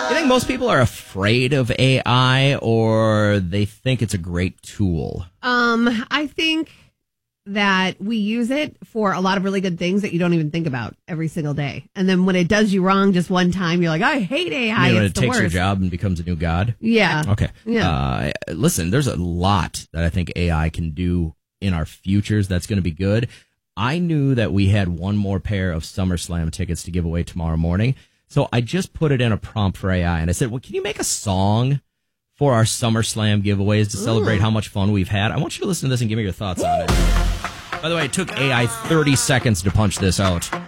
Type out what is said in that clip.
You think most people are afraid of AI or they think it's a great tool? I think that we use it for a lot of really good things that you don't even think about every single day. And then when it does you wrong just one time, you're like, I hate AI. You know, it's it the takes your worst. job and becomes a new god? Yeah. Okay. Yeah. Listen, there's a lot that I think AI can do in our futures that's going to be good. I knew that we had one more pair of SummerSlam tickets to give away tomorrow morning. So I just put it in a prompt for AI. And I said, well, can you make a song for our SummerSlam giveaways to celebrate how much fun we've had? I want you to listen to this and give me your thoughts on it. By the way, it took AI 30 seconds to punch this out.